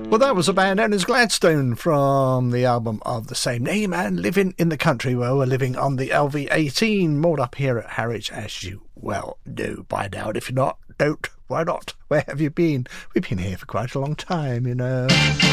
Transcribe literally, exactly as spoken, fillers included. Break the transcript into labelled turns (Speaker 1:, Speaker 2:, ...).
Speaker 1: Well, that was a band known as Gladstone from the album of the same name and Living in the Country. Well, we're living on the L V eighteen, moored up here at Harwich, as you well know by now. And if you're not, don't. Why not? Where have you been? We've been here for quite a long time, you know.